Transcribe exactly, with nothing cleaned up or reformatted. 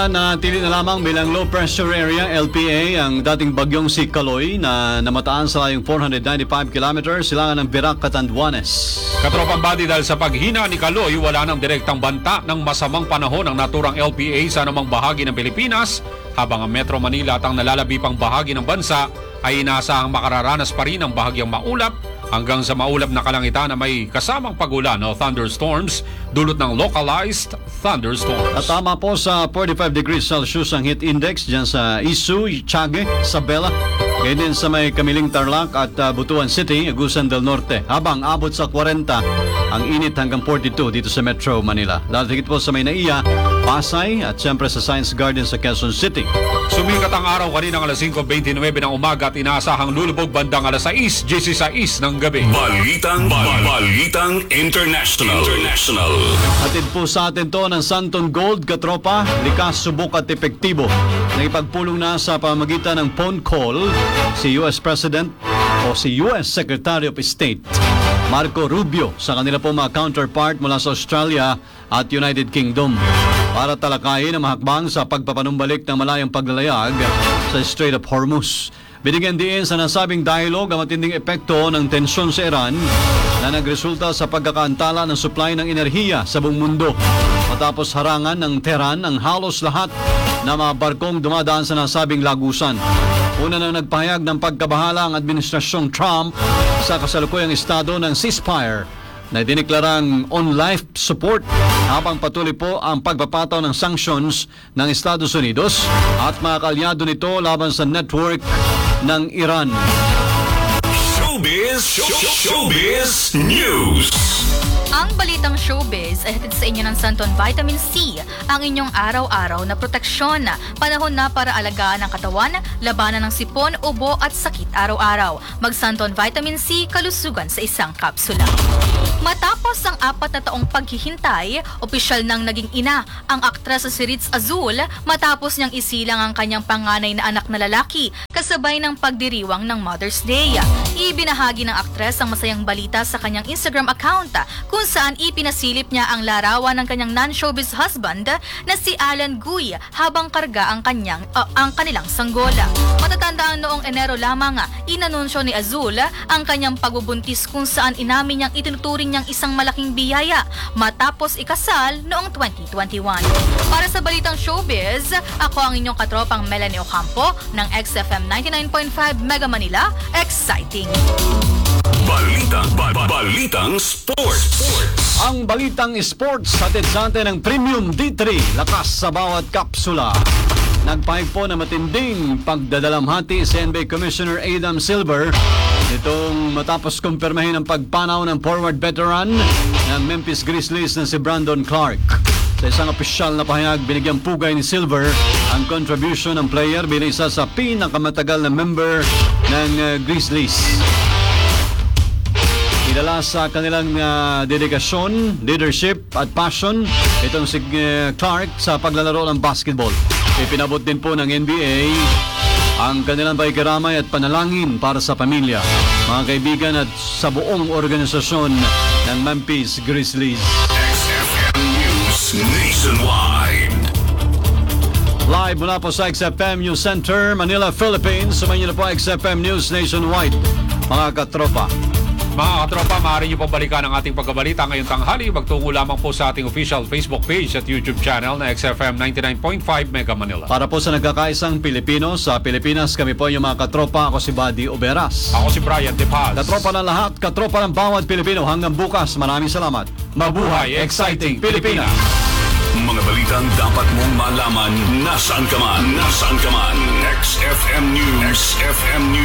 Natili na lamang bilang low pressure area L P A ang dating bagyong si Kaloy na namataan sa layong four hundred ninety-five kilometers silangan ng Virac, Catanduanes. Katropang body, dahil sa paghina ni Kaloy, wala ng direktang banta ng masamang panahon ng naturang L P A sa anumang bahagi ng Pilipinas, habang ang Metro Manila at ang nalalabi pang bahagi ng bansa ay inaasahang makararanas pa rin ng bahagyang maulap hanggang sa maulap na kalangitan na may kasamang pagulan o thunderstorms dulot ng localized thunderstorms. At tama po sa forty-five degrees Celsius ang heat index dyan sa Isu, Tiague, Isabela, ngayon din sa may Kamiling Tarlac at uh, Butuan City, Agusan del Norte, habang abot sa forty ang init hanggang forty-two dito sa Metro Manila. Dahil higit po sa may Naiya, Pasay at siyempre sa Science Garden sa Quezon City. Sumikat ang araw kaninang alas five twenty-nine ng umaga at inaasahang lulubog bandang alas six six ng gabi. Balitang, bal- Balitang International. International. Hatid po sa atin to ng Santon Gold, katropa, likas, subok at epektibo. Nakipagpulong na sa pamamagitan ng phone call si U S President o si U S Secretary of State Marco Rubio sa kanila po mga counterpart mula sa Australia at United Kingdom para talakayin ang mahakbang sa pagpapanumbalik ng malayang paglalayag sa Strait of Hormuz. Binigyan din sa nasabing dialogue ang matinding epekto ng tensyon sa Iran na nagresulta sa pagkakaantala ng supply ng enerhiya sa buong mundo matapos harangan ng Tehran ang halos lahat na mga barkong dumadaan sa nasabing lagusan. Una na nagpahayag ng pagkabahala ang administrasyong Trump sa kasalukuyang estado ng ceasefire na diniklarang on-life support habang patuloy po ang pagpapataw ng sanctions ng Estados Unidos at mga kalyado nito laban sa network ng Iran. Showbiz, show, showbiz news. Ang balitang showbiz ay hatid sa inyo ng Santon Vitamin C, ang inyong araw-araw na proteksyon. Panahon na para alagaan ang katawan, labanan ng sipon, ubo at sakit araw-araw. Mag Santon Vitamin C, kalusugan sa isang kapsula. Matapos ang apat na taong paghihintay, opisyal nang naging ina ang aktres si Ritz Azul matapos niyang isilang ang kanyang panganay na anak na lalaki kasabay ng pagdiriwang ng Mother's Day. Ibinahagi ng aktres ang masayang balita sa kanyang Instagram account kung saan ipinasilip niya ang larawan ng kanyang non-showbiz husband na si Alan Guy habang karga ang kanyang uh, ang kanilang sanggola. Matatandaan noong Enero lamang, inanunsyo ni Azul ang kanyang pagbubuntis kung saan inamin niyang itinuturing niyang isang malaking biyaya matapos ikasal noong twenty twenty-one. Para sa balitang showbiz, ako ang inyong katropang Melanie Ocampo ng X F M ninety-nine point five Mega Manila. Exciting! Balitang, ba- ba- Balitang Sports. Ang Balitang Sports hatid sa atin ng Premium D three, lakas sa bawat kapsula. Nagpahig po na matinding pagdadalamhati si N B A Commissioner Adam Silver nitong matapos kumpirmahin ang pagpanaw ng forward veteran ng Memphis Grizzlies na si Brandon Clark. Sa isang opisyal na pahayag, binigyang pugay ni Silver ang contribution ng player bilang isa sa pinakamatagal na member ng uh, Grizzlies. Idala sa kanilang uh, dedikasyon, leadership at passion itong si uh, Clark sa paglalaro ng basketball. Ipinabot din po ng N B A ang kanilang pakikiramay at panalangin para sa pamilya, mga kaibigan at sa buong organisasyon ng Memphis Grizzlies. X F M News Nationwide. Live mula po sa X F M News Center, Manila, Philippines. Sumayin niyo na po X F M News Nationwide, mga katropa. Mga katropa, maaari niyo pong balikan ang ating pagkabalita ngayong tanghali. Magtungo lamang po sa ating official Facebook page at YouTube channel na X F M ninety-nine point five Mega Manila. Para po sa nagkakaisang Pilipino sa Pilipinas, kami po yung mga katropa. Ako si Buddy Oberas. Ako si Brian De Paz. Katropa ng lahat, katropa ng bawat Pilipino. Hanggang bukas, maraming salamat. Mabuhay, exciting Pilipinas! Mga balitang dapat mong malaman nasaan ka man. Nasaan ka man. X F M News. X F M News.